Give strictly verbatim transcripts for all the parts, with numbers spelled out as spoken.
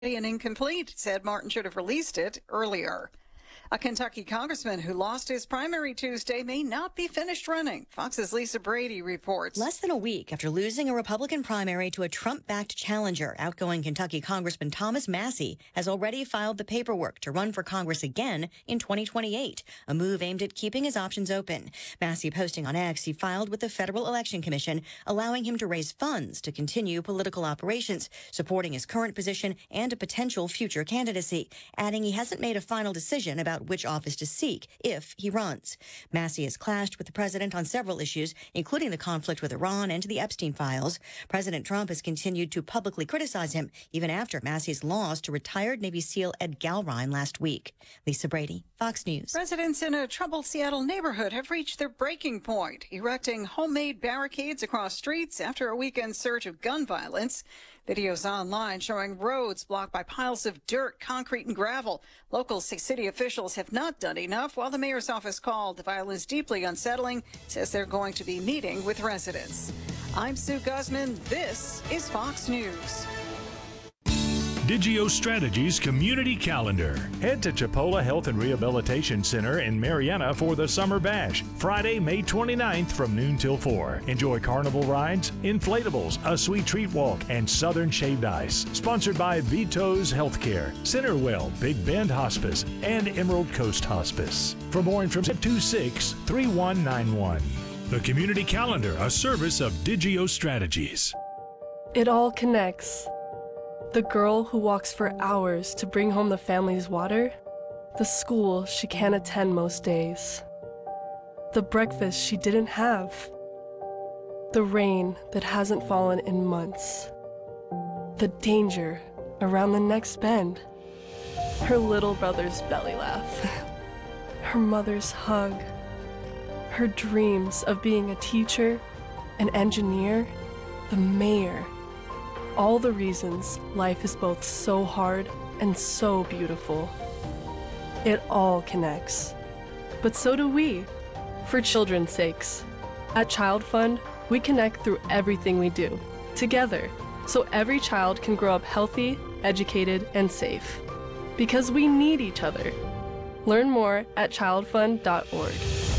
and incomplete, said Martin should have released it earlier. A Kentucky congressman who lost his primary Tuesday may not be finished running. Fox's Lisa Brady reports. Less than a week after losing a Republican primary to a Trump-backed challenger, outgoing Kentucky Congressman Thomas Massie has already filed the paperwork to run for Congress again in twenty twenty-eight, a move aimed at keeping his options open. Massie posting on X, he filed with the Federal Election Commission, allowing him to raise funds to continue political operations, supporting his current position and a potential future candidacy, adding he hasn't made a final decision about which office to seek if he runs. Massie has clashed with the president on several issues, including the conflict with Iran and the Epstein files. President Trump has continued to publicly criticize him, even after Massie's loss to retired Navy SEAL Ed Galrine last week. Lisa Brady, Fox News. Residents in a troubled Seattle neighborhood have reached their breaking point, erecting homemade barricades across streets after a weekend surge of gun violence. Videos online showing roads blocked by piles of dirt, concrete, and gravel. Local city officials have not done enough, while the mayor's office called the violence deeply unsettling, says they're going to be meeting with residents. I'm Sue Guzman. This is Fox News. Digio Strategies Community Calendar. Head to Chipola Health and Rehabilitation Center in Marianna for the Summer Bash, Friday, May twenty-ninth from noon till four. Enjoy carnival rides, inflatables, a sweet treat walk, and Southern Shaved Ice. Sponsored by Vito's Healthcare, Centerwell, Big Bend Hospice, and Emerald Coast Hospice. For more information, two six three one nine one. The Community Calendar, a service of Digio Strategies. It all connects. The girl who walks for hours to bring home the family's water, the school she can't attend most days, the breakfast she didn't have, the rain that hasn't fallen in months, the danger around the next bend, her little brother's belly laugh, her mother's hug, her dreams of being a teacher, an engineer, the mayor. All the reasons life is both so hard and so beautiful. It all connects. But so do we, for children's sakes. At Child Fund, we connect through everything we do, together, so every child can grow up healthy, educated, and safe. Because we need each other. Learn more at child fund dot org.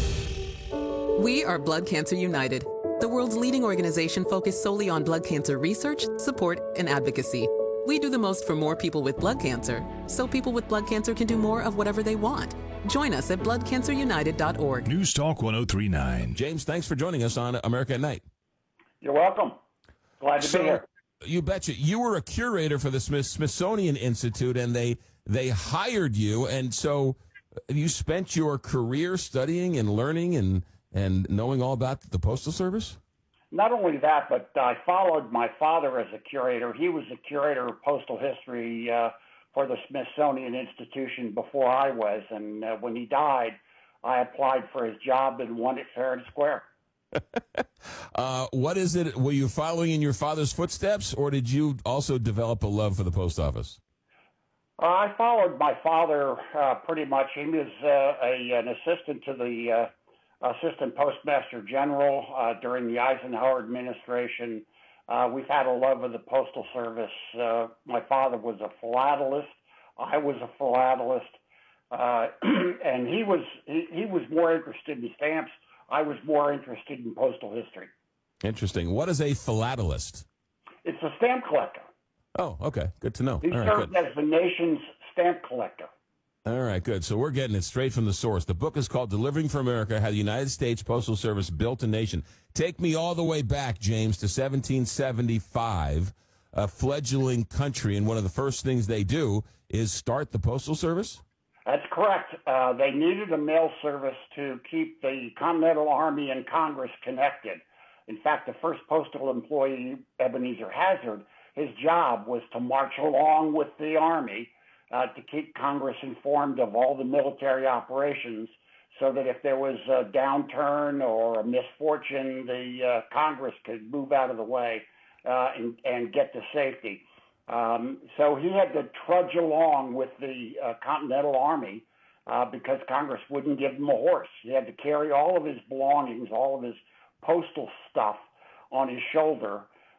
We are Blood Cancer United, the world's leading organization focused solely on blood cancer research, support, and advocacy. We do the most for more people with blood cancer, so people with blood cancer can do more of whatever they want. Join us at blood cancer united dot org. News Talk one oh three point nine. James, thanks for joining us on America at Night. You're welcome. Glad to so, be here. You betcha. You were a curator for the Smith- Smithsonian Institute, and they they hired you. And so you spent your career studying and learning and and knowing all about the Postal Service? Not only that, but I followed my father as a curator. He was a curator of postal history uh, for the Smithsonian Institution before I was. And uh, when he died, I applied for his job and won it fair and square. uh, what is it? Were you following in your father's footsteps, or did you also develop a love for the post office? Uh, I followed my father uh, pretty much. He was uh, a, an assistant to the uh, Assistant Postmaster General uh, during the Eisenhower administration. Uh, we've had a love of the Postal Service. Uh, my father was a philatelist. I was a philatelist. Uh, and he was he, he was more interested in stamps. I was more interested in postal history. Interesting. What is a philatelist? It's a stamp collector. Oh, okay. Good to know. He All served right, as the nation's stamp collector. All right, good. So we're getting it straight from the source. The book is called Delivering for America, How the United States Postal Service Built a Nation. Take me all the way back, James, to seventeen seventy-five, a fledgling country, and one of the first things they do is start the Postal Service? That's correct. Uh, they needed a mail service to keep the Continental Army and Congress connected. In fact, the first postal employee, Ebenezer Hazard, his job was to march along with the Army Uh, to keep Congress informed of all the military operations so that if there was a downturn or a misfortune, the uh, Congress could move out of the way uh, and, and get to safety. Um, so he had to trudge along with the uh, Continental Army uh, because Congress wouldn't give him a horse. He had to carry all of his belongings, all of his postal stuff on his shoulder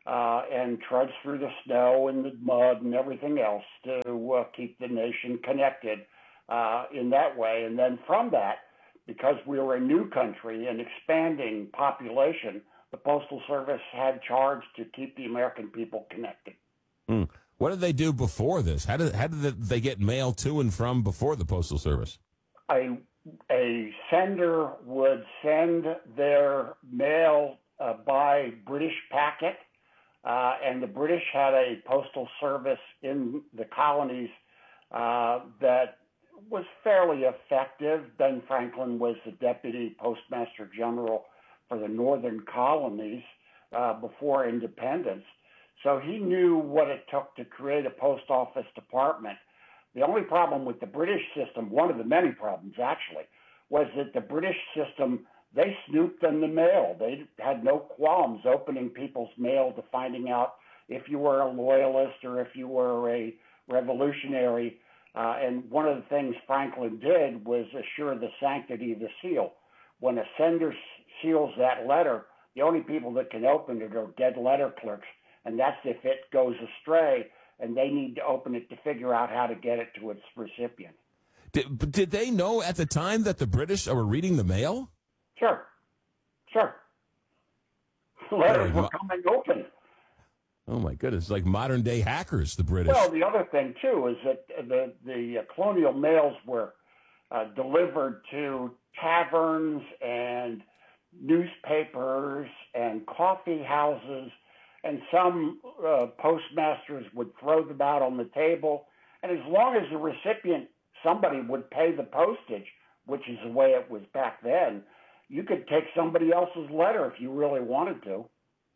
uh, and trudge through the snow and the mud and everything else to uh, keep the nation connected uh, in that way. And then from that, because we were a new country and expanding population, the Postal Service had charge to keep the American people connected. Hmm. What did they do before this? How did how did they get mail to and from before the Postal Service? A, a sender would send their mail uh, by British packet, uh, and the British had a postal service in the colonies uh, that was fairly effective. Ben Franklin was the Deputy Postmaster General for the northern colonies uh, before independence. So he knew what it took to create a post office department. The only problem with the British system, one of the many problems actually, was that the British system, they snooped in the mail. They had no qualms opening people's mail to finding out if you were a loyalist or if you were a revolutionary. Uh, and one of the things Franklin did was assure the sanctity of the seal. When a sender seals that letter, the only people that can open it are dead letter clerks. And that's if it goes astray and they need to open it to figure out how to get it to its recipient. Did, but did they know at the time that the British were reading the mail? Sure. Sure. Letters were coming open. Oh, my goodness. Like modern-day hackers, the British. Well, the other thing, too, is that the, the uh, colonial mails were uh, delivered to taverns and newspapers and coffee houses, and some uh, postmasters would throw them out on the table. And as long as the recipient, somebody would pay the postage, which is the way it was back then, you could take somebody else's letter if you really wanted to.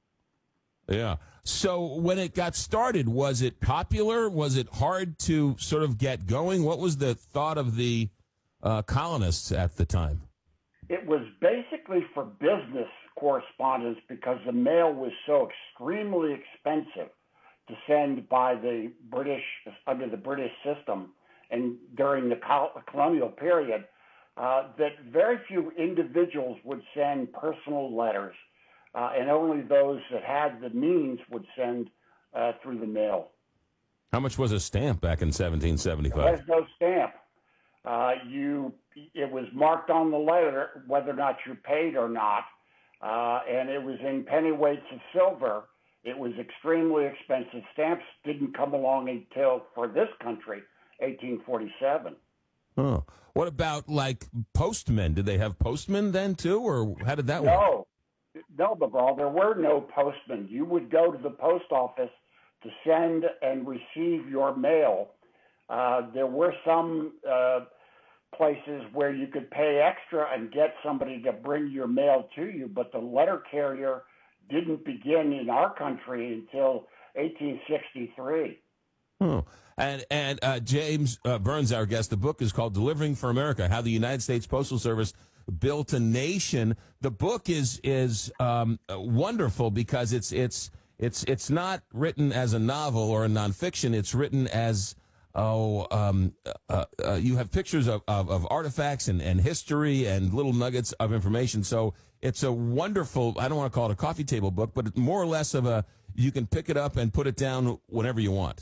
Yeah. So when it got started, was it popular? Was it hard to sort of get going? What was the thought of the uh, colonists at the time? It was basically for business correspondence because the mail was so extremely expensive to send by the British, under the British system and during the colonial period, uh, that very few individuals would send personal letters, uh, and only those that had the means would send uh, through the mail. How much was a stamp back in seventeen seventy-five? There was no stamp. Uh, you, it was marked on the letter whether or not you paid or not. Uh, and it was in pennyweights of silver. It was extremely expensive. Stamps didn't come along until, for this country, eighteen forty-seven. Oh. What about, like, postmen? Did they have postmen then, too, or how did that work? No. No, McGraw, there were no postmen. You would go to the post office to send and receive your mail. Uh, there were some uh, places where you could pay extra and get somebody to bring your mail to you, but the letter carrier didn't begin in our country until eighteen sixty-three. Oh. And and uh, James uh, Burns, our guest, the book is called Delivering for America, How the United States Postal Service Built a Nation. The book is is um, wonderful because it's it's it's it's not written as a novel or a nonfiction. It's written as Oh, um, uh, uh, you have pictures of, of, of artifacts and, and history and little nuggets of information. So it's a wonderful, I don't want to call it a coffee table book, but it's more or less of a, you can pick it up and put it down whenever you want.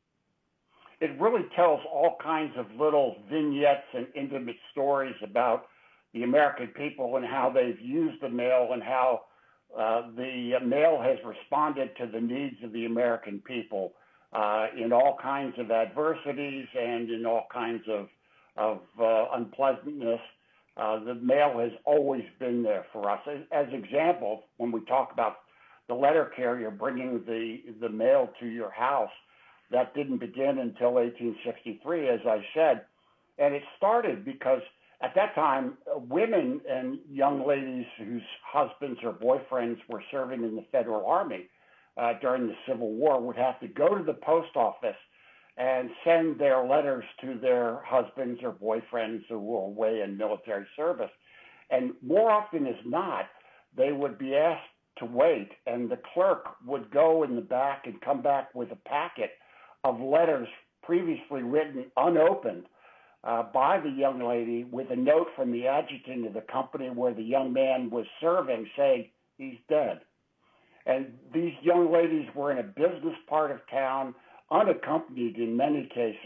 It really tells all kinds of little vignettes and intimate stories about the American people and how they've used the mail and how uh, the mail has responded to the needs of the American people. Uh, in all kinds of adversities and in all kinds of, of uh, unpleasantness. Uh, the mail has always been there for us. As, as example, when we talk about the letter carrier bringing the, the mail to your house, that didn't begin until eighteen sixty-three, as I said. And it started because at that time, uh, women and young ladies whose husbands or boyfriends were serving in the Federal Army Uh, during the Civil War would have to go to the post office and send their letters to their husbands or boyfriends who were away in military service. And more often as not, they would be asked to wait, and the clerk would go in the back and come back with a packet of letters previously written unopened uh, by the young lady with a note from the adjutant of the company where the young man was serving saying he's dead. And these young ladies were in a business part of town, unaccompanied in many cases.